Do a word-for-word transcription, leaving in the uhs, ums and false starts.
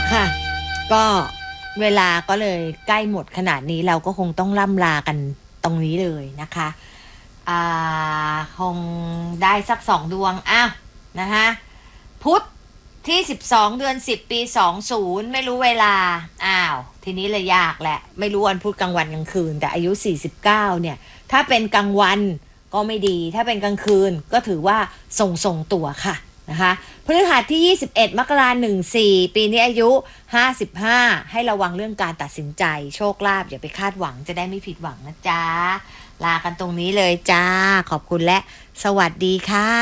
ค่ะก็เวลาก็เลยใกล้หมดขนาดนี้เราก็คงต้องล่ำลากันตรงนี้เลยนะคะอ่าคงได้สักสองดวงอ้าวนะคะพุธที่สิบสองเดือนสิบปีสองสิบไม่รู้เวลาอ้าวทีนี้เลยยากแหละไม่รู้วันพุธกลางวันกลางคืนแต่อายุสี่สิบเก้าเนี่ยถ้าเป็นกลางวันก็ไม่ดีถ้าเป็นกลางคืนก็ถือว่าส่งส่งตัวค่ะนะคะพฤหัสที่ยี่สิบเอ็ดมกราคมสิบสี่ปีนี้อายุห้าสิบห้าให้ระวังเรื่องการตัดสินใจโชคลาภอย่าไปคาดหวังจะได้ไม่ผิดหวังนะจ๊ะลากันตรงนี้เลยจ้าขอบคุณและสวัสดีค่ะ